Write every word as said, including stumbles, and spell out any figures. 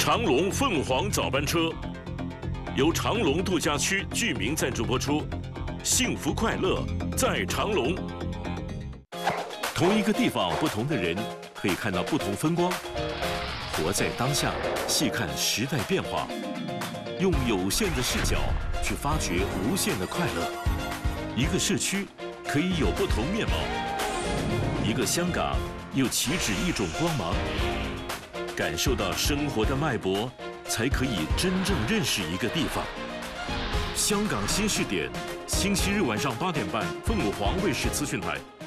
长隆凤凰早班车由长隆度假区居民赞助播出，幸福快乐在长隆。同一个地方，不同的人可以看到不同风光。活在当下，细看时代变化，用有限的视角去发掘无限的快乐。一个社区可以有不同面貌，一个香港又岂止一种光芒。感受到生活的脉搏，才可以真正认识一个地方。香港新视点，星期日晚上八点半，凤凰卫视资讯台。